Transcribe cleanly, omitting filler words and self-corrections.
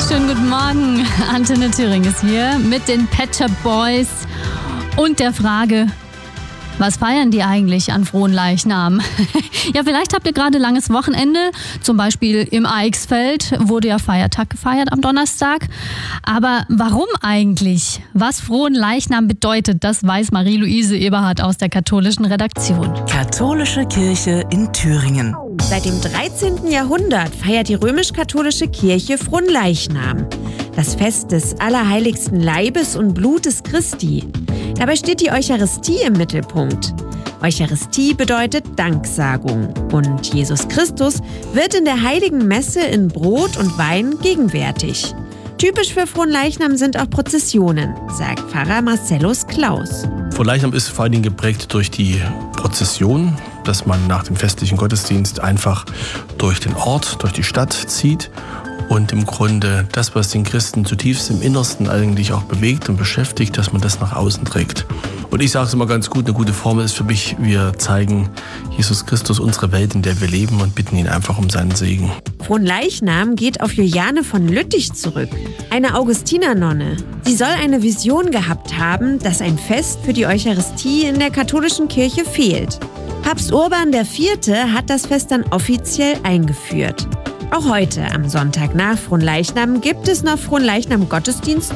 Schönen guten Morgen. Antenne Thüringen ist hier mit den Pet Shop Boys und der Frage, was feiern die eigentlich an Fronleichnam? Ja, vielleicht habt ihr gerade langes Wochenende, zum Beispiel im Eichsfeld wurde ja Feiertag gefeiert am Donnerstag. Aber warum eigentlich? Was Fronleichnam bedeutet, das weiß Marie-Louise Eberhardt aus der katholischen Redaktion. Katholische Kirche in Thüringen. Seit dem 13. Jahrhundert feiert die römisch-katholische Kirche Fronleichnam, das Fest des allerheiligsten Leibes und Blutes Christi. Dabei steht die Eucharistie im Mittelpunkt. Eucharistie bedeutet Danksagung und Jesus Christus wird in der Heiligen Messe in Brot und Wein gegenwärtig. Typisch für Fronleichnam sind auch Prozessionen, sagt Pfarrer Marcellus Klaus. Fronleichnam ist vor allen Dingen geprägt durch die Prozession, dass man nach dem festlichen Gottesdienst einfach durch den Ort, durch die Stadt zieht und im Grunde das, was den Christen zutiefst im Innersten eigentlich auch bewegt und beschäftigt, dass man das nach außen trägt. Und ich sage es immer ganz gut, eine gute Formel ist für mich, wir zeigen Jesus Christus unsere Welt, in der wir leben und bitten ihn einfach um seinen Segen. Fronleichnam geht auf Juliane von Lüttich zurück, eine Augustinernonne. Sie soll eine Vision gehabt haben, dass ein Fest für die Eucharistie in der katholischen Kirche fehlt. Papst Urban IV. Hat das Fest dann offiziell eingeführt. Auch heute, am Sonntag nach Fronleichnam, gibt es noch Fronleichnam-Gottesdienste